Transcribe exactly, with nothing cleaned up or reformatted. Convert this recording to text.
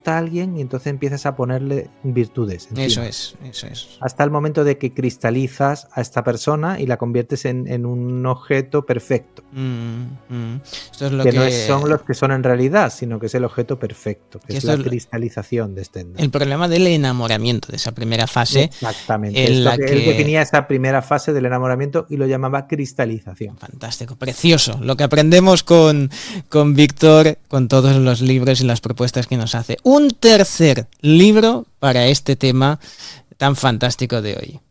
a alguien y entonces empiezas a ponerle virtudes encima. Eso es, eso es. Hasta el momento de que cristalizas a esta persona y la conviertes en, en un objeto perfecto. Mm, mm. Esto es lo que, que no es, son los que son en realidad, sino que es el objeto perfecto, que es la es cristalización de Stendhal. El problema del enamoramiento, de esa primera fase. Exactamente. En es la lo que, que él definía esa primera fase del enamoramiento y lo llamaba cristalización. Fantástico, precioso. Lo que aprendemos con, con Víctor, con todos los libros y las propuestas que nos hace. Un tercer libro para este tema tan fantástico de hoy.